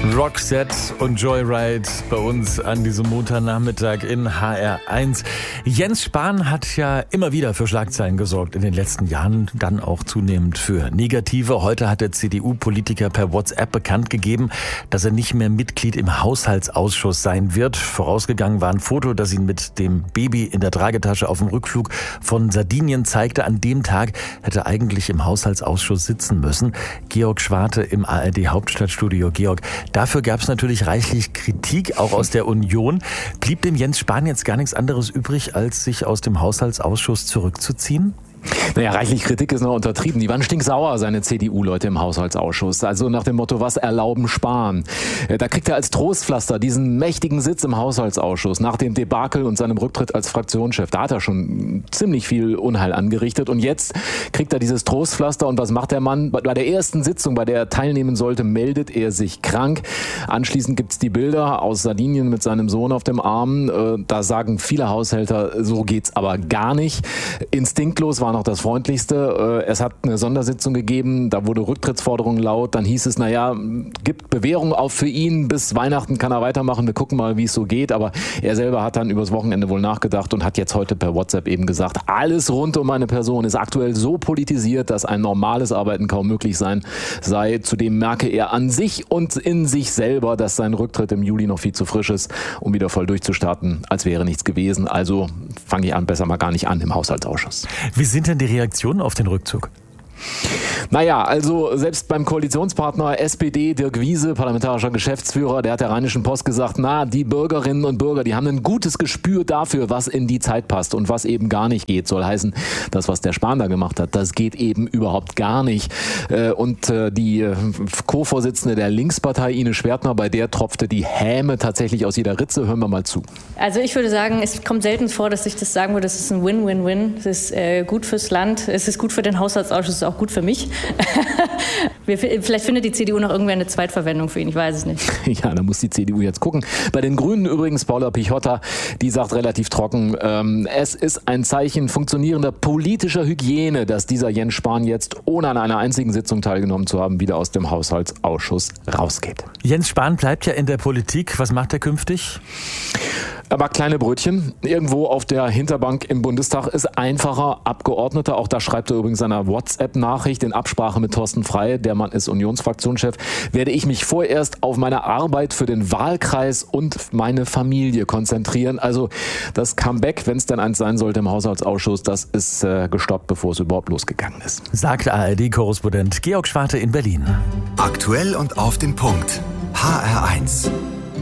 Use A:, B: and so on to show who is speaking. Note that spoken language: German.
A: Roxette und Joyride bei uns an diesem Montagnachmittag in HR1. Jens Spahn hat ja immer wieder für Schlagzeilen gesorgt in den letzten Jahren, dann auch zunehmend für negative. Heute hat der CDU-Politiker per WhatsApp bekannt gegeben, dass er nicht mehr Mitglied im Haushaltsausschuss sein wird. Vorausgegangen war ein Foto, das ihn mit dem Baby in der Tragetasche auf dem Rückflug von Sardinien zeigte. An dem Tag hätte er eigentlich im Haushaltsausschuss sitzen müssen. Georg Schwarte im ARD-Hauptstadtstudio. Georg, dafür gab es natürlich reichlich Kritik, auch aus der Union. Blieb dem Jens Spahn jetzt gar nichts anderes übrig, als sich aus dem Haushaltsausschuss zurückzuziehen?
B: Naja, reichlich Kritik ist noch untertrieben. Die waren stinksauer, seine CDU-Leute im Haushaltsausschuss. Also nach dem Motto, was erlauben Spahn? Da kriegt er als Trostpflaster diesen mächtigen Sitz im Haushaltsausschuss nach dem Debakel und seinem Rücktritt als Fraktionschef. Da hat er schon ziemlich viel Unheil angerichtet. Und jetzt kriegt er dieses Trostpflaster. Und was macht der Mann? Bei der ersten Sitzung, bei der er teilnehmen sollte, meldet er sich krank. Anschließend gibt's die Bilder aus Sardinien mit seinem Sohn auf dem Arm. Da sagen viele Haushälter, so geht's aber gar nicht. Instinktlos war noch das Freundlichste. Es hat eine Sondersitzung gegeben, da wurde Rücktrittsforderung laut. Dann hieß es, gibt Bewährung auf für ihn. Bis Weihnachten kann er weitermachen. Wir gucken mal, wie es so geht. Aber er selber hat dann übers Wochenende wohl nachgedacht und hat jetzt heute per WhatsApp eben gesagt, alles rund um meine Person ist aktuell so politisiert, dass ein normales Arbeiten kaum möglich sei. Zudem merke er an sich und in sich selber, dass sein Rücktritt im Juli noch viel zu frisch ist, um wieder voll durchzustarten, als wäre nichts gewesen. Also fange ich an, besser mal gar nicht an im Haushaltsausschuss.
A: Wie sind denn die Reaktionen auf den Rückzug?
B: Naja, also selbst beim Koalitionspartner SPD, Dirk Wiese, parlamentarischer Geschäftsführer, der hat der Rheinischen Post gesagt, die Bürgerinnen und Bürger, die haben ein gutes Gespür dafür, was in die Zeit passt und was eben gar nicht geht. Soll heißen, das, was der Spahn da gemacht hat, das geht eben überhaupt gar nicht. Und die Co-Vorsitzende der Linkspartei, Ine Schwertner, bei der tropfte die Häme tatsächlich aus jeder Ritze. Hören wir mal zu.
C: Also ich würde sagen, es kommt selten vor, dass ich das sagen würde, das ist ein Win-Win-Win. Es ist gut fürs Land, es ist gut für den Haushaltsausschuss, es ist auch gut für mich. Vielleicht findet die CDU noch irgendwann eine Zweitverwendung für ihn, ich weiß es nicht.
B: Ja, da muss die CDU jetzt gucken. Bei den Grünen übrigens, Paula Pichotta, die sagt relativ trocken, es ist ein Zeichen funktionierender politischer Hygiene, dass dieser Jens Spahn jetzt, ohne an einer einzigen Sitzung teilgenommen zu haben, wieder aus dem Haushaltsausschuss rausgeht.
A: Jens Spahn bleibt ja in der Politik. Was macht er künftig?
B: Aber kleine Brötchen, irgendwo auf der Hinterbank im Bundestag, ist einfacher Abgeordneter. Auch da schreibt er übrigens eine WhatsApp-Nachricht in Absprache mit Thorsten Frey, der Mann ist Unionsfraktionschef, werde ich mich vorerst auf meine Arbeit für den Wahlkreis und meine Familie konzentrieren. Also das Comeback, wenn es denn eins sein sollte im Haushaltsausschuss, das ist gestoppt, bevor es überhaupt losgegangen ist.
A: Sagt ARD-Korrespondent Georg Schwarte in Berlin.
D: Aktuell und auf den Punkt. HR1.